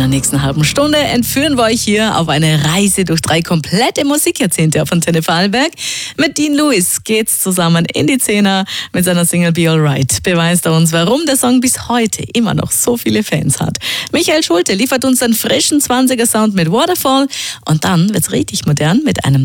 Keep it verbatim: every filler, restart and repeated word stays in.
der nächsten halben Stunde entführen wir euch hier auf eine Reise durch drei komplette Musikjahrzehnte auf Antenne Vorarlberg. Mit Dean Lewis geht's zusammen in die Zehner mit seiner Single Be Alright. Beweist er uns, warum der Song bis heute immer noch so viele Fans hat. Michael Schulte liefert uns einen frischen zwanziger Sound mit Waterfall und dann wird's richtig modern mit einem